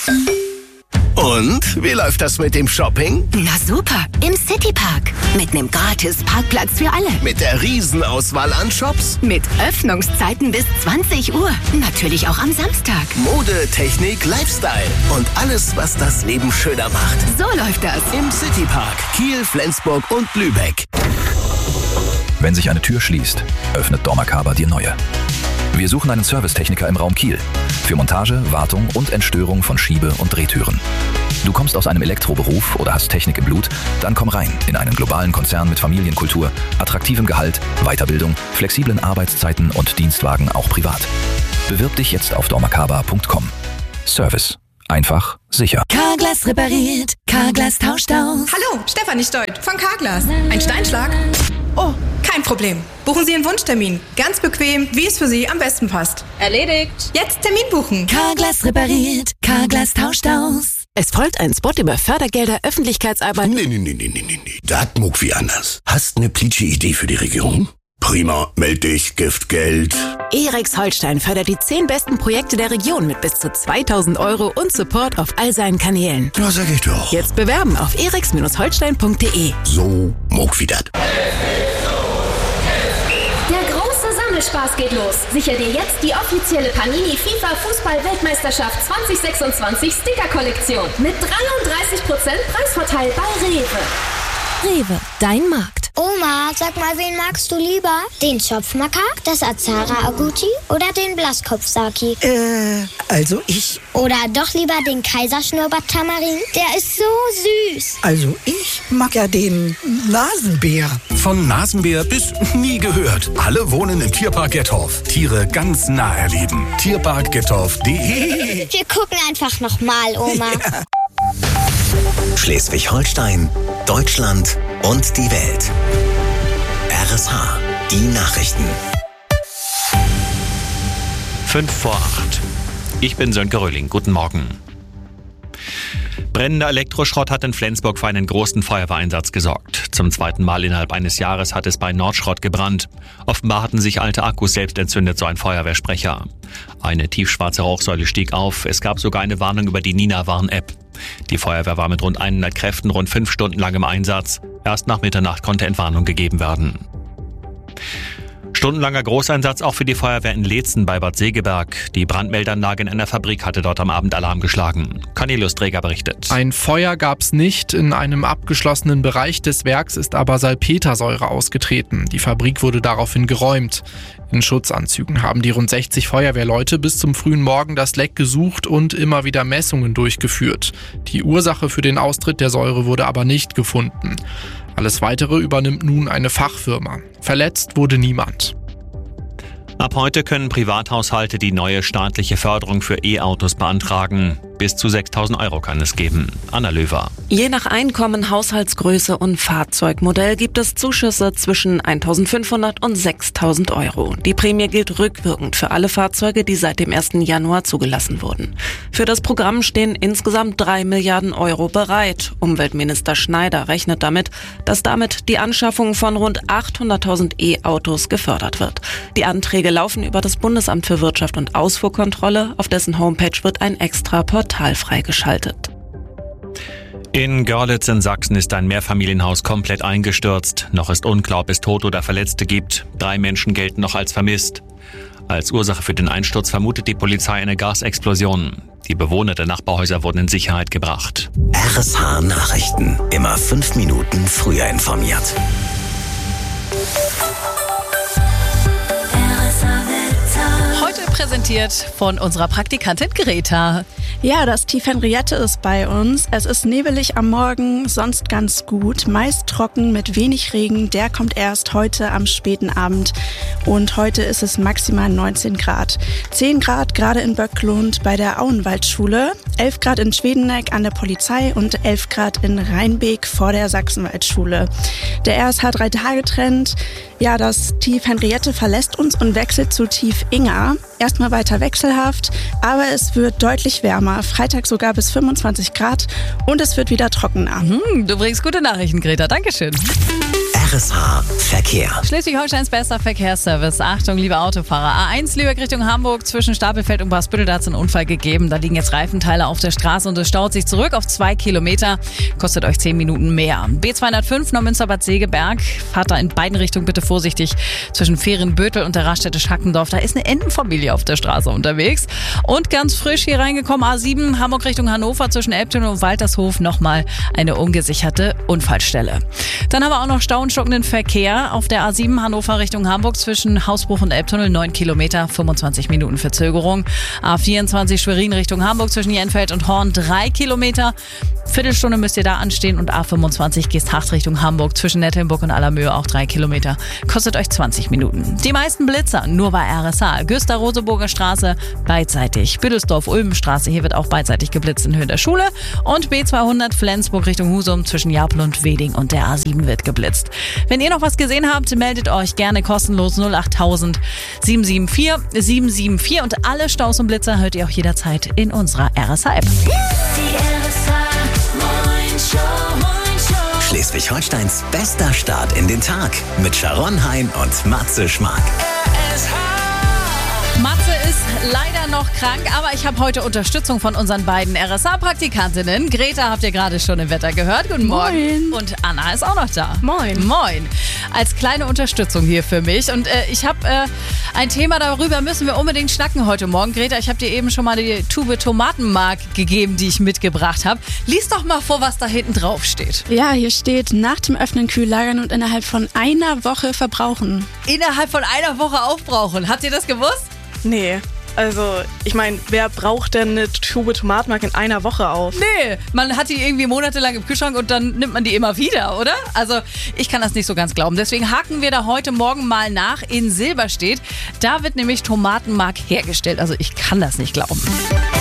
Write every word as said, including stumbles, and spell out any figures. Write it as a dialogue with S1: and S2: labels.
S1: Und, wie läuft das mit dem Shopping?
S2: Na super, im Citypark. Mit einem gratis Parkplatz für alle.
S1: Mit der Riesenauswahl an Shops?
S2: Mit Öffnungszeiten bis zwanzig Uhr. Natürlich auch am Samstag.
S1: Mode, Technik, Lifestyle und alles, was das Leben schöner macht.
S2: So läuft das.
S1: Im Citypark, Kiel, Flensburg und Lübeck.
S3: Wenn sich eine Tür schließt, öffnet dormakaba die neue. Wir suchen einen Servicetechniker im Raum Kiel für Montage, Wartung und Entstörung von Schiebe- und Drehtüren. Du kommst aus einem Elektroberuf oder hast Technik im Blut? Dann komm rein in einen globalen Konzern mit Familienkultur, attraktivem Gehalt, Weiterbildung, flexiblen Arbeitszeiten und Dienstwagen auch privat. Bewirb dich jetzt auf dormakaba punkt com. Service. Einfach, sicher.
S4: Carglass repariert, Carglass tauscht aus.
S5: Hallo, Stefanie Stolt von Carglass. Ein Steinschlag? Oh, kein Problem. Buchen Sie Ihren Wunschtermin. Ganz bequem, wie es für Sie am besten passt.
S6: Erledigt.
S5: Jetzt Termin buchen.
S4: Carglass repariert, Carglass tauscht aus.
S7: Es folgt ein Spot über Fördergelder, Öffentlichkeitsarbeit.
S1: Nee, nee, nee, nee, nee, nee, nee. Das muck wie anders. Hast eine plitsche Idee für die Region? Prima, meld dich, Giftgeld.
S7: E-Rex Holstein fördert die zehn besten Projekte der Region mit bis zu zweitausend Euro und Support auf all seinen Kanälen.
S1: Ja, sag ich doch.
S7: Jetzt bewerben auf e rex holstein punkt de.
S1: So muck wie dat.
S6: Der große Sammelspaß geht los. Sicher dir jetzt die offizielle Panini FIFA Fußball-Weltmeisterschaft zwanzig sechsundzwanzig Sticker-Kollektion mit dreiunddreißig Prozent Preisvorteil bei Rewe.
S4: Rewe, dein Markt.
S8: Oma, sag mal, wen magst du lieber? Den Zopfmakak, das Azara Aguchi oder den Blaskopf-Saki?
S9: Äh, also ich...
S8: Oder doch lieber den Kaiserschnurrbart-Tamarin? Der ist so süß.
S9: Also ich mag ja den Nasenbär.
S10: Von Nasenbär bis nie gehört. Alle wohnen im Tierpark Gettorf. Tiere ganz nah erleben. Tierpark Gettorf punkt de.
S8: Wir gucken einfach nochmal, Oma.
S9: Ja.
S11: Schleswig-Holstein, Deutschland und die Welt. R S H, die Nachrichten.
S12: Fünf vor acht. Ich bin Sönke Röhling. Guten Morgen. Brennender Elektroschrott hat in Flensburg für einen großen Feuerwehreinsatz gesorgt. Zum zweiten Mal innerhalb eines Jahres hat es bei Nordschrott gebrannt. Offenbar hatten sich alte Akkus selbst entzündet, so ein Feuerwehrsprecher. Eine tiefschwarze Rauchsäule stieg auf. Es gab sogar eine Warnung über die Nina-Warn-App. Die Feuerwehr war mit rund hundert Kräften rund fünf Stunden lang im Einsatz. Erst nach Mitternacht konnte Entwarnung gegeben werden. Stundenlanger Großeinsatz auch für die Feuerwehr in Leetzen bei Bad Segeberg. Die Brandmeldeanlage in einer Fabrik hatte dort am Abend Alarm geschlagen. Cornelius Träger berichtet.
S13: Ein Feuer gab es nicht. In einem abgeschlossenen Bereich des Werks ist aber Salpetersäure ausgetreten. Die Fabrik wurde daraufhin geräumt. In Schutzanzügen haben die rund sechzig Feuerwehrleute bis zum frühen Morgen das Leck gesucht und immer wieder Messungen durchgeführt. Die Ursache für den Austritt der Säure wurde aber nicht gefunden. Alles Weitere übernimmt nun eine Fachfirma. Verletzt wurde niemand.
S12: Ab heute können Privathaushalte die neue staatliche Förderung für E-Autos beantragen. Bis zu sechstausend Euro kann es geben. Anna Löwer.
S14: Je nach Einkommen, Haushaltsgröße und Fahrzeugmodell gibt es Zuschüsse zwischen eintausendfünfhundert und sechstausend Euro. Die Prämie gilt rückwirkend für alle Fahrzeuge, die seit dem ersten Januar zugelassen wurden. Für das Programm stehen insgesamt drei Milliarden Euro bereit. Umweltminister Schneider rechnet damit, dass damit die Anschaffung von rund achthunderttausend E-Autos gefördert wird. Die Anträge laufen über das Bundesamt für Wirtschaft und Ausfuhrkontrolle. Auf dessen Homepage wird ein extra Portal freigeschaltet.
S12: In Görlitz in Sachsen ist ein Mehrfamilienhaus komplett eingestürzt. Noch ist unklar, ob es Tote oder Verletzte gibt. Drei Menschen gelten noch als vermisst. Als Ursache für den Einsturz vermutet die Polizei eine Gasexplosion. Die Bewohner der Nachbarhäuser wurden in Sicherheit gebracht.
S11: R S H Nachrichten. Immer fünf Minuten früher informiert.
S15: Heute präsentiert von unserer Praktikantin Greta.
S16: Ja, das Tief Henriette ist bei uns. Es ist nebelig am Morgen, sonst ganz gut. Meist trocken mit wenig Regen. Der kommt erst heute am späten Abend. Und heute ist es maximal neunzehn Grad. zehn Grad gerade in Böcklund bei der Auenwaldschule. elf Grad in Schwedeneck an der Polizei und elf Grad in Rheinbeek vor der Sachsenwaldschule. Der R S H-Drei-Tage-Trend. Ja, das Tief Henriette verlässt uns und wechselt zu Tief Inga. Erstmal weiter wechselhaft, aber es wird deutlich wärmer. Freitag sogar bis fünfundzwanzig Grad und es wird wieder trockener.
S15: Hm, du bringst gute Nachrichten, Greta. Dankeschön.
S11: R S H Verkehr.
S15: Schleswig-Holsteins bester Verkehrsservice. Achtung, liebe Autofahrer. A eins Lübeck Richtung Hamburg zwischen Stapelfeld und Basbüttel. Da hat es einen Unfall gegeben. Da liegen jetzt Reifenteile auf der Straße und es staut sich zurück auf zwei Kilometer. Kostet euch zehn Minuten mehr. B zweihundertfünf Neumünster-Bad Segeberg. Fahrt da in beiden Richtungen bitte vorsichtig zwischen Ferienbötel und der Raststätte Schackendorf. Da ist eine Entenfamilie auf der Straße unterwegs. Und ganz frisch hier reingekommen A sieben Hamburg Richtung Hannover zwischen Elbtunnel und Waltershof. Nochmal eine ungesicherte Unfallstelle. Dann haben wir auch noch Stau und stockenden Verkehr auf der A sieben Hannover Richtung Hamburg zwischen Hausbruch und Elbtunnel. neun Kilometer, fünfundzwanzig Minuten Verzögerung. A vierundzwanzig Schwerin Richtung Hamburg zwischen Jenfeld und Horn. drei Kilometer. Viertelstunde müsst ihr da anstehen und A fünfundzwanzig Geesthacht Richtung Hamburg zwischen Nettelnburg und Allermöhe auch drei Kilometer. Kostet euch zwanzig Minuten. Die meisten Blitzer nur bei R S H. Güster-Roseburger Straße beidseitig. Büdelsdorf-Ulmenstraße, hier wird auch beidseitig geblitzt in Höhe der Schule. Und B zweihundert Flensburg Richtung Husum zwischen Japel und Weding und der A sieben wird geblitzt. Wenn ihr noch was gesehen habt, meldet euch gerne kostenlos null achttausend sieben sieben vier sieben sieben vier und alle Staus und Blitzer hört ihr auch jederzeit in unserer R S H-App.
S11: Schleswig-Holsteins bester Start in den Tag mit Sharon Hein und Matze Schmark.
S15: Matze ist leider noch krank, aber ich habe heute Unterstützung von unseren beiden R S H-Praktikantinnen. Greta habt ihr gerade schon im Wetter gehört. Guten Morgen.
S16: Moin.
S15: Und Anna ist auch noch da.
S16: Moin.
S15: Moin. Als kleine Unterstützung hier für mich. Und äh, ich habe äh, ein Thema, darüber müssen wir unbedingt schnacken heute Morgen. Greta, ich habe dir eben schon mal die Tube Tomatenmark gegeben, die ich mitgebracht habe. Lies doch mal vor, was da hinten drauf steht.
S16: Ja, hier steht, nach dem Öffnen kühl lagern und innerhalb von einer Woche verbrauchen.
S15: Innerhalb von einer Woche aufbrauchen. Habt ihr das gewusst?
S17: Nee. Also, ich meine, wer braucht denn eine Tube Tomatenmark in einer Woche auf?
S15: Nee, man hat die irgendwie monatelang im Kühlschrank und dann nimmt man die immer wieder, oder? Also, ich kann das nicht so ganz glauben. Deswegen haken wir da heute Morgen mal nach. In Silberstedt, da wird nämlich Tomatenmark hergestellt. Also, ich kann das nicht glauben.